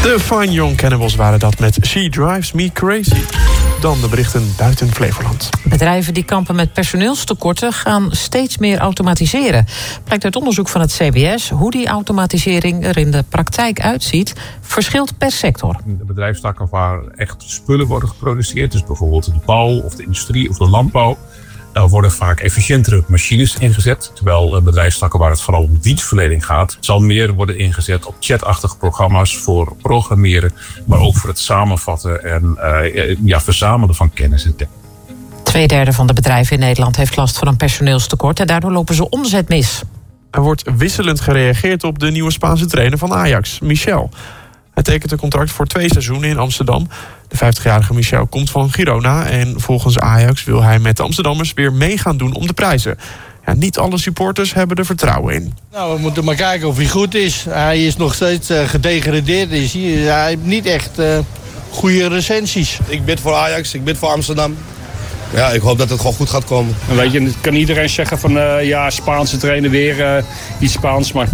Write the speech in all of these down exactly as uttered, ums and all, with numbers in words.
De Fine Young Cannibals waren dat met She Drives Me Crazy. Dan de berichten buiten Flevoland. Bedrijven die kampen met personeelstekorten gaan steeds meer automatiseren. Blijkt uit onderzoek van het C B S. Hoe die automatisering er in de praktijk uitziet, verschilt per sector. De bedrijfstakken waar echt spullen worden geproduceerd, dus bijvoorbeeld de bouw of de industrie of de landbouw, daar worden vaak efficiëntere machines ingezet. Terwijl bedrijfstakken waar het vooral om dienstverlening gaat, zal meer worden ingezet op chatachtige programma's voor programmeren, maar ook voor het samenvatten en uh, ja, verzamelen van kennis en techniek. Tweederde van de bedrijven in Nederland heeft last van een personeelstekort en daardoor lopen ze omzet mis. Er wordt wisselend gereageerd op de nieuwe Spaanse trainer van Ajax, Michel. Hij tekent een contract voor twee seizoenen in Amsterdam. De vijftigjarige Michel komt van Girona en volgens Ajax wil hij met de Amsterdammers weer mee gaan doen om de prijzen. Ja, niet alle supporters hebben er vertrouwen in. Nou, we moeten maar kijken of hij goed is. Hij is nog steeds uh, gedegradeerd. Is hij, hij heeft niet echt uh, goede recensies. Ik bid voor Ajax, ik bid voor Amsterdam. Ja, ik hoop dat het gewoon goed gaat komen. En weet je, kan iedereen zeggen van uh, ja, Spaanse trainer weer uh, iets Spaans, maar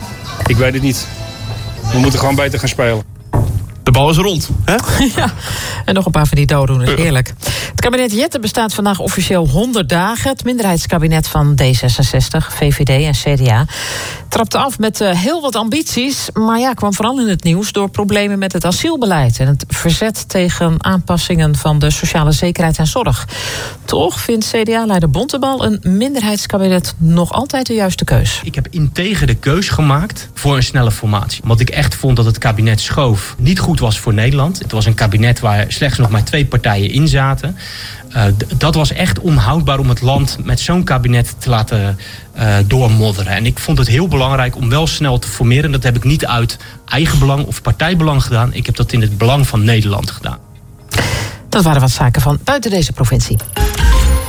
ik weet het niet. We moeten gewoon beter gaan spelen. De bal is rond, hè? Ja, en nog een paar van die dooddoeners, heerlijk. Het kabinet Jette bestaat vandaag officieel honderd dagen. Het minderheidskabinet van D zesenzestig, V V D en C D A trapte af met uh, heel wat ambities. Maar ja, kwam vooral in het nieuws door problemen met het asielbeleid en het verzet tegen aanpassingen van de sociale zekerheid en zorg. Toch vindt C D A-leider Bontebal een minderheidskabinet nog altijd de juiste keus. Ik heb integer de keus gemaakt voor een snelle formatie. Omdat ik echt vond dat het kabinet schoof niet goed was voor Nederland. Het was een kabinet waar slechts nog maar twee partijen in zaten. Uh, d- dat was echt onhoudbaar om het land met zo'n kabinet te laten uh, doormodderen. En ik vond het heel belangrijk om wel snel te formeren. Dat heb ik niet uit eigen belang of partijbelang gedaan. Ik heb dat in het belang van Nederland gedaan. Dat waren wat zaken van buiten deze provincie.